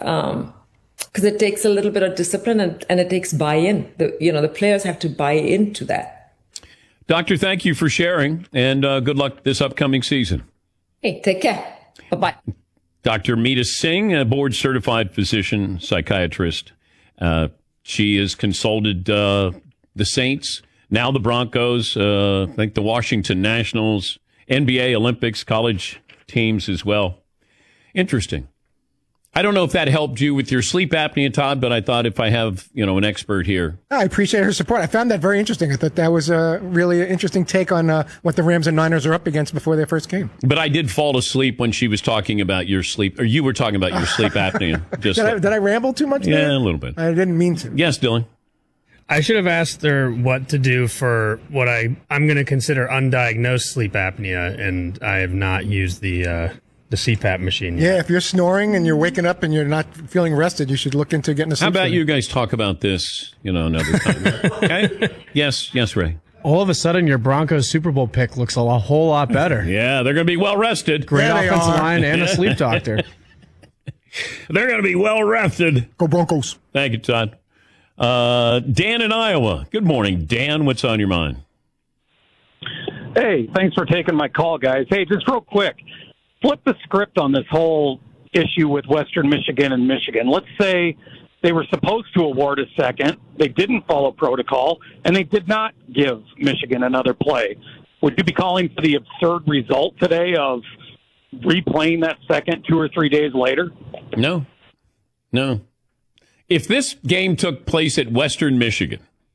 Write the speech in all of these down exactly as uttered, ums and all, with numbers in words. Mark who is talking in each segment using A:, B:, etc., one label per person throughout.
A: Um, because it takes a little bit of discipline and, and it takes buy-in. The, you know, the players have to buy into that.
B: Doctor, thank you for sharing, and uh, good luck this upcoming season.
A: Hey, take care. Bye-bye.
B: Doctor Meeta Singh, a board-certified physician, psychiatrist. Uh, she has consulted uh, the Saints, now the Broncos, uh, I think the Washington Nationals, N B A, Olympics, college teams as well. Interesting. I don't know if that helped you with your sleep apnea, Todd, but I thought if I have, you know, an expert here.
C: I appreciate her support. I found that very interesting. I thought that was a really interesting take on uh, what the Rams and Niners are up against before their first game.
B: But I did fall asleep when she was talking about your sleep, or you were talking about your sleep apnea. Just
C: did, I, did I ramble too much?
B: Yeah,
C: there?
B: a little bit.
C: I didn't mean to.
B: Yes, Dylan.
D: I should have asked her what to do for what I, I'm going to consider undiagnosed sleep apnea, and I have not used the uh, the C PAP machine yet.
C: Yeah, if you're snoring and you're waking up and you're not feeling rested, you should look into getting a sleep
B: How about
C: study.
B: you guys talk about this, you know, another time? Okay? Yes, yes, Ray.
E: All of a sudden, your Broncos Super Bowl pick looks a whole lot better.
B: Yeah, they're going to be well rested.
E: Great
C: Yeah, they
E: offensive
C: are.
E: line and a sleep doctor.
B: They're going to be well rested.
C: Go Broncos.
B: Thank you, Todd. Uh, Dan in Iowa. Good morning, Dan. What's on your mind?
F: Hey, thanks for taking my call, guys. Hey, just real quick, flip the script on this whole issue with Western Michigan and Michigan. Let's say they were supposed to award a second, they didn't follow protocol, and they did not give Michigan another play. Would you be calling for the absurd result today of replaying that second two or three days later?
B: No. No. If this game took place at Western Michigan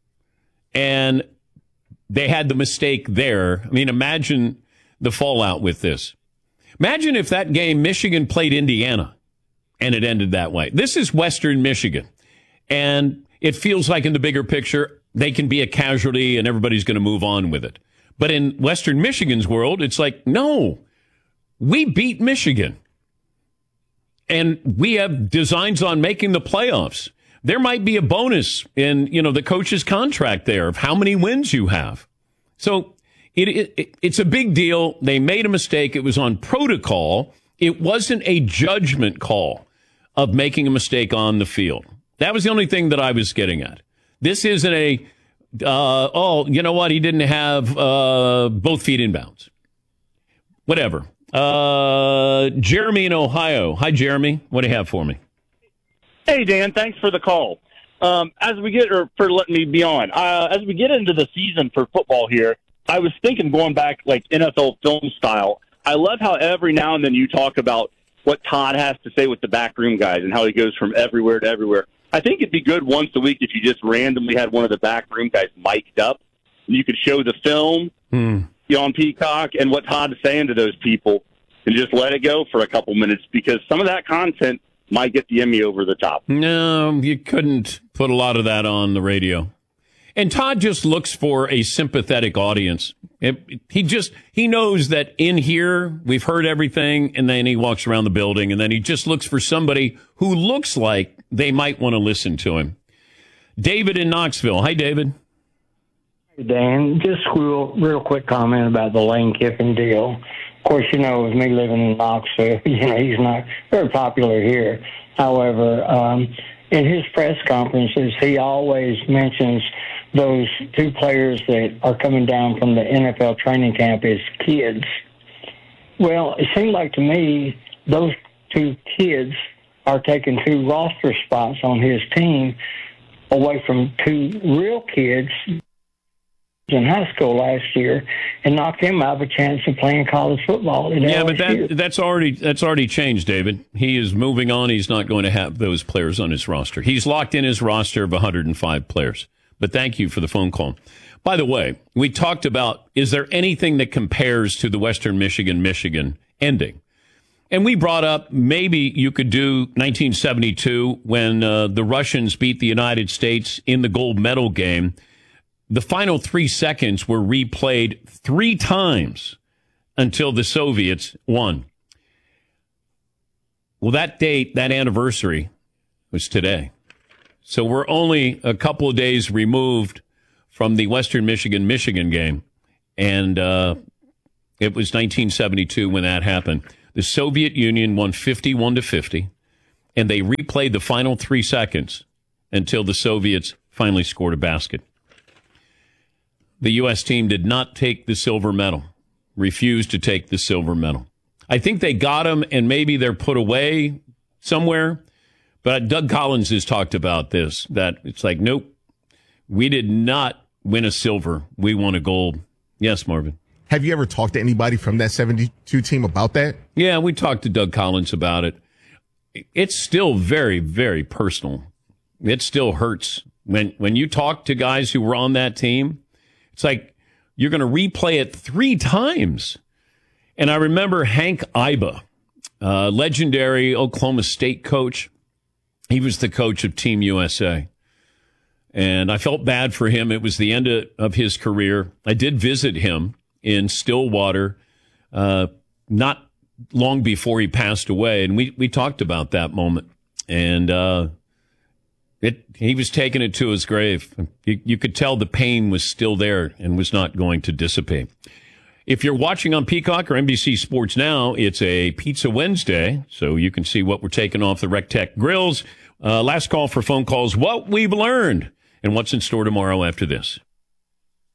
B: and they had the mistake there, I mean, imagine the fallout with this. Imagine if that game Michigan played Indiana and it ended that way. This is Western Michigan, and it feels like in the bigger picture they can be a casualty and everybody's going to move on with it. But in Western Michigan's world, it's like, no, we beat Michigan. And we have designs on making the playoffs. There might be a bonus in, you know, the coach's contract there of how many wins you have. So it, it it's a big deal. They made a mistake. It was on protocol. It wasn't a judgment call of making a mistake on the field. That was the only thing that I was getting at. This isn't a, uh, oh, you know what? He didn't have uh, both feet in bounds. Whatever. Uh, Jeremy in Ohio. Hi, Jeremy. What do you have for me?
G: Hey, Dan. Thanks for the call. Um, as we get, or for letting me be on, uh, as we get into the season for football here, I was thinking going back like N F L film style. I love how every now and then you talk about what Todd has to say with the backroom guys and how he goes from everywhere to everywhere. I think it'd be good once a week if you just randomly had one of the backroom guys mic'd up and you could show the film.
B: Hmm.
G: On Peacock and what Todd is saying to those people and just let it go for a couple minutes because some of that content might get the Emmy over the top.
B: No, you couldn't put a lot of that on the radio. And Todd just looks for a sympathetic audience. It, he just, he knows that in here we've heard everything, and then he walks around the building and then he just looks for somebody who looks like they might want to listen to him. David in Knoxville. Hi, David.
H: Dan, just real, real quick comment about the Lane Kiffin deal. Of course, you know, with me living in Knoxville, you know, he's not very popular here. However, um, in his press conferences, he always mentions those two players that are coming down from the N F L training camp as kids. Well, it seemed like to me those two kids are taking two roster spots on his team away from two real kids in high school last year and knocked him out of a chance of playing college football.
B: Yeah, but that, that's already that's already changed, David. He is moving on. He's not going to have those players on his roster. He's locked in his roster of one hundred five players. But thank you for the phone call. By the way, we talked about, is there anything that compares to the Western Michigan-Michigan ending? And we brought up maybe you could do nineteen seventy-two when uh, the Russians beat the United States in the gold medal game. The final three seconds were replayed three times until the Soviets won. Well, that date, that anniversary, was today. So we're only a couple of days removed from the Western Michigan-Michigan game. And uh, it was nineteen seventy-two when that happened. The Soviet Union won fifty-one to fifty. and they replayed the final three seconds until the Soviets finally scored a basket. The U S team did not take the silver medal, refused to take the silver medal. I think they got them, and maybe they're put away somewhere. But Doug Collins has talked about this, that it's like, nope, we did not win a silver. We won a gold. Yes, Marvin.
I: Have you ever talked to anybody from that seventy-two team about that?
B: Yeah, we talked to Doug Collins about it. It's still very, very personal. It still hurts. When when you talk to guys who were on that team, it's like you're going to replay it three times. And I remember Hank Iba, uh, legendary Oklahoma State coach. He was the coach of Team U S A. And I felt bad for him. It was the end of, of his career. I did visit him in Stillwater uh, not long before he passed away. And we, we talked about that moment. And uh, it he was taking it to his grave. You, you could tell the pain was still there and was not going to dissipate. If you're watching on Peacock or N B C Sports Now, it's a Pizza Wednesday, so you can see what we're taking off the Rectech grills. Uh, last call for phone calls, what we've learned, and what's in store tomorrow after this.